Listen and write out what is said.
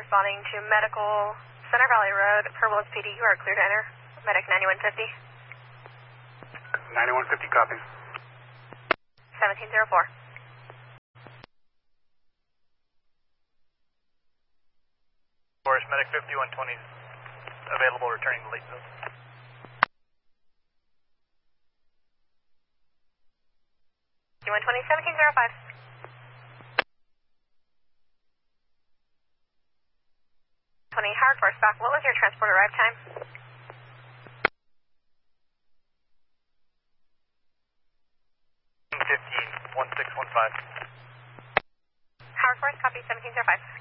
responding to Medical Center Valley Road, Purple PD. You are clear to enter. Medic 9150. 9150, copy. 1704. Forest Medic 5120 available, returning to Lakeville. You 120, 1705. Howard Force back. What was your transport arrive time? 1615. Howard Force, copy 1705.